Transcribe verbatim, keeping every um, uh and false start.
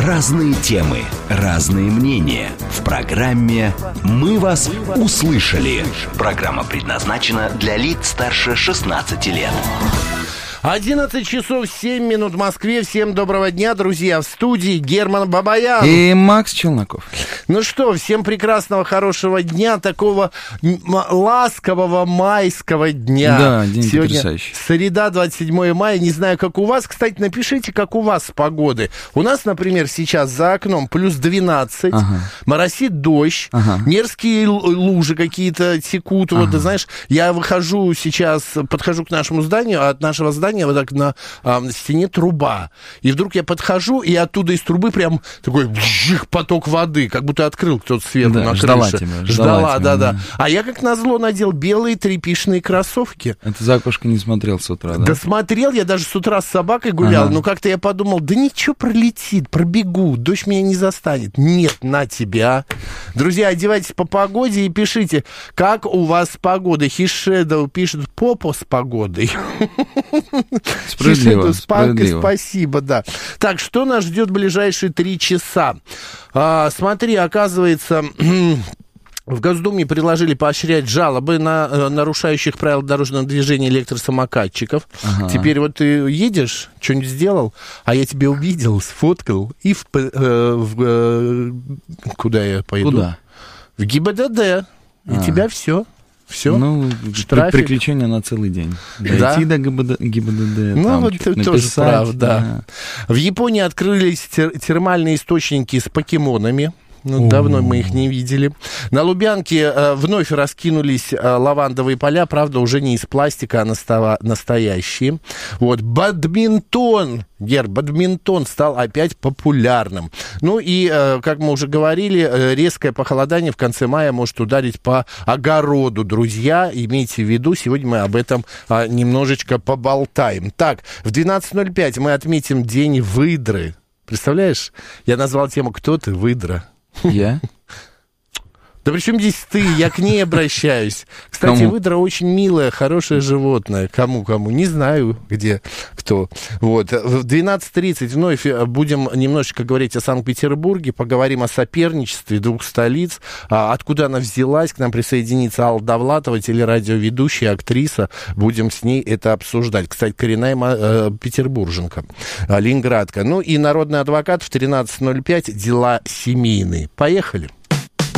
Разные темы, разные мнения. В программе «Мы вас услышали». Программа предназначена для лиц старше шестнадцати лет. одиннадцать часов семь минут в Москве. Всем доброго дня, друзья. В студии Герман Бабаян и Макс Челноков. Ну что, всем прекрасного, хорошего дня, такого ласкового майского дня. Да, день сегодня потрясающий. Среда, двадцать седьмое мая. Не знаю, как у вас. Кстати, напишите, как у вас с погоды. У нас, например, сейчас за окном плюс двенадцать, ага. Моросит дождь, ага. Мерзкие лужи какие-то текут. Ага. Вот, ты знаешь, я выхожу сейчас, подхожу к нашему зданию, а от нашего здания вот так на а, стене труба. И вдруг я подхожу, и оттуда из трубы прям такой вжих, поток воды, как будто открыл кто-то сверху, да, на ждала крыше. Тебя, ждала, ждала да, тебя, да. А я как назло надел белые тряпичные кроссовки. Это за окошко не смотрел с утра, да? Да смотрел, я даже с утра с собакой гулял, ага. Но как-то я подумал, да ничего, пролетит, пробегу, дождь меня не застанет. Нет, на тебя. Друзья, одевайтесь по погоде и пишите, как у вас погода. Хишедоу пишет, попо с погодой. Справедливо, с панкой, спасибо, да. Так, что нас ждет в ближайшие три часа? А, смотри, оказывается... В Госдуме предложили поощрять жалобы на э, нарушающих правила дорожного движения электросамокатчиков. Ага. Теперь вот ты едешь, что-нибудь сделал, а я тебя увидел, сфоткал и в... Э, в э, куда я пойду? Куда? В ГИБДД. И а. тебя все. Все, ну, штрафик. Приключения на целый день. Дойти да? до ГИБДД, ГИБДД ну, там вот ты написать, тоже прав, да. да. В Японии открылись тер- термальные источники с покемонами. Ну, давно мы их не видели. На Лубянке э, вновь раскинулись э, лавандовые поля, правда, уже не из пластика, а настава- настоящие. Вот, бадминтон, Гер, бадминтон стал опять популярным. Ну и, э, как мы уже говорили, э, резкое похолодание в конце мая может ударить по огороду, друзья. Имейте в виду, сегодня мы об этом э, немножечко поболтаем. Так, в двенадцать ноль пять мы отметим День выдры. Представляешь? Я назвал тему «Кто ты, выдра?» Я? Да при чем здесь ты? Я к ней обращаюсь. Кстати, кому? Выдра очень милое, хорошее животное. Кому-кому? Не знаю, где кто. Вот. В двенадцать тридцать вновь будем немножечко говорить о Санкт-Петербурге, поговорим о соперничестве двух столиц, а откуда она взялась. К нам присоединится Алла Довлатова, телерадиоведущая, актриса. Будем с ней это обсуждать. Кстати, коренная э, петербурженка, ленинградка. Ну и народный адвокат в тринадцать ноль пять. Дела семейные. Поехали.